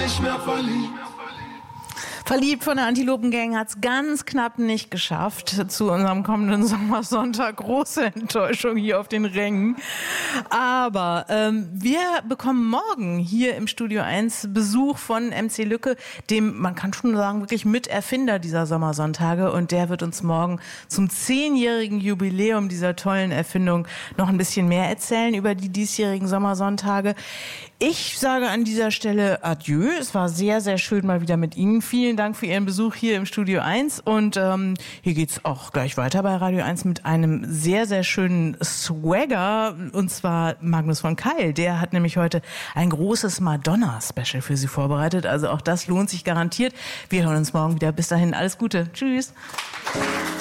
nicht mehr verliebt. Verliebt von der Antilopen-Gang hat es ganz knapp nicht geschafft zu unserem kommenden Sommersonntag. Große Enttäuschung hier auf den Rängen. Aber wir bekommen morgen hier im Studio 1 Besuch von MC Lücke, dem, man kann schon sagen, wirklich Miterfinder dieser Sommersonntage. Und der wird uns morgen zum 10-jährigen Jubiläum dieser tollen Erfindung noch ein bisschen mehr erzählen über die diesjährigen Sommersonntage. Ich sage an dieser Stelle Adieu. Es war sehr, sehr schön mal wieder mit Ihnen. Vielen Dank für Ihren Besuch hier im Studio 1. Und hier geht's auch gleich weiter bei Radio 1 mit einem sehr, sehr schönen Swagger. Und zwar Magnus von Keil. Der hat nämlich heute ein großes Madonna-Special für Sie vorbereitet. Also auch das lohnt sich garantiert. Wir hören uns morgen wieder. Bis dahin alles Gute. Tschüss.